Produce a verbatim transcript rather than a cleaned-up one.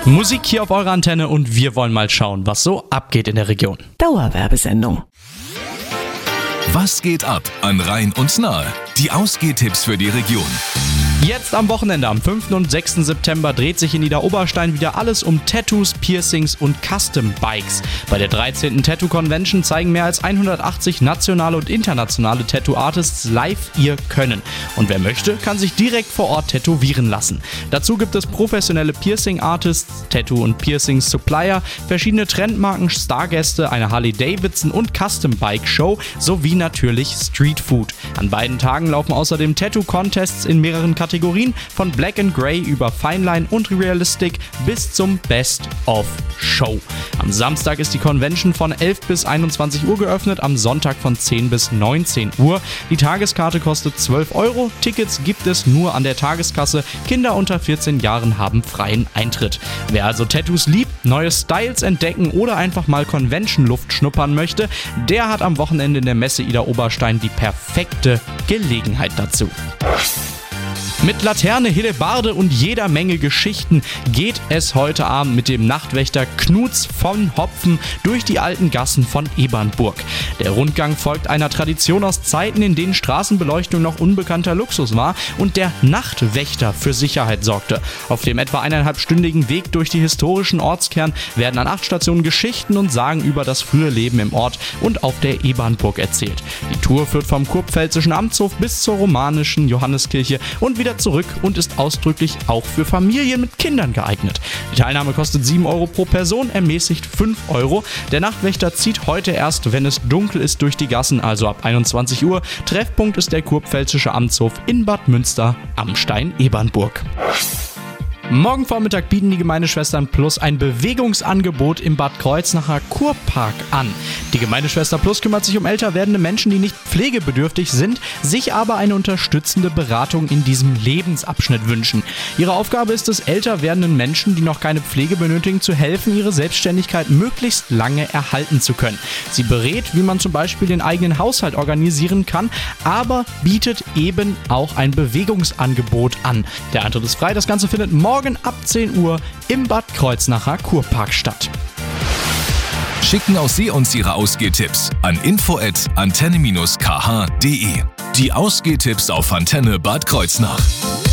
Musik hier auf eurer Antenne und wir wollen mal schauen, was so abgeht in der Region. Dauerwerbesendung. Was geht ab an Rhein und Nahe? Die Ausgehtipps für die Region. Jetzt am Wochenende, am fünften und sechsten September, dreht sich in Niederoberstein wieder alles um Tattoos, Piercings und Custom Bikes. Bei der dreizehnten Tattoo Convention zeigen mehr als hundertachtzig nationale und internationale Tattoo-Artists live ihr Können. Und wer möchte, kann sich direkt vor Ort tätowieren lassen. Dazu gibt es professionelle Piercing-Artists, Tattoo- und Piercing-Supplier, verschiedene Trendmarken, Stargäste, eine Harley-Davidson- und Custom-Bike-Show sowie natürlich Streetfood. An beiden Tagen laufen außerdem Tattoo-Contests in mehreren Kategorien. Kategorien von Black and Grey über Fineline und Realistic bis zum Best of Show. Am Samstag ist die Convention von elf bis einundzwanzig Uhr geöffnet, am Sonntag von zehn bis neunzehn Uhr. Die Tageskarte kostet zwölf Euro, Tickets gibt es nur an der Tageskasse. Kinder unter vierzehn Jahren haben freien Eintritt. Wer also Tattoos liebt, neue Styles entdecken oder einfach mal Convention-Luft schnuppern möchte, der hat am Wochenende in der Messe Ida Oberstein die perfekte Gelegenheit dazu. Mit Laterne, Hellebarde und jeder Menge Geschichten geht es heute Abend mit dem Nachtwächter Knuts von Hopfen durch die alten Gassen von Ebernburg. Der Rundgang folgt einer Tradition aus Zeiten, in denen Straßenbeleuchtung noch unbekannter Luxus war und der Nachtwächter für Sicherheit sorgte. Auf dem etwa eineinhalbstündigen Weg durch die historischen Ortskern werden an acht Stationen Geschichten und Sagen über das frühe Leben im Ort und auf der Ebernburg erzählt. Die Tour führt vom kurpfälzischen Amtshof bis zur romanischen Johanneskirche und wieder zurück und ist ausdrücklich auch für Familien mit Kindern geeignet. Die Teilnahme kostet sieben Euro pro Person, ermäßigt fünf Euro. Der Nachtwächter zieht heute erst, wenn es dunkel ist, durch die Gassen, also ab einundzwanzig Uhr. Treffpunkt ist der kurpfälzische Amtshof in Bad Münster am Stein-Ebernburg. Morgen Vormittag bieten die Gemeindeschwestern Plus ein Bewegungsangebot im Bad Kreuznacher Kurpark an. Die Gemeindeschwester Plus kümmert sich um älter werdende Menschen, die nicht pflegebedürftig sind, sich aber eine unterstützende Beratung in diesem Lebensabschnitt wünschen. Ihre Aufgabe ist es, älter werdenden Menschen, die noch keine Pflege benötigen, zu helfen, ihre Selbstständigkeit möglichst lange erhalten zu können. Sie berät, wie man zum Beispiel den eigenen Haushalt organisieren kann, aber bietet eben auch ein Bewegungsangebot an. Der Eintritt ist frei, das Ganze findet morgen Morgen ab zehn Uhr im Bad Kreuznacher Kurpark statt. Schicken auch Sie uns Ihre Ausgehtipps an info at antenne dash k h punkt de. Die Ausgehtipps auf Antenne Bad Kreuznach.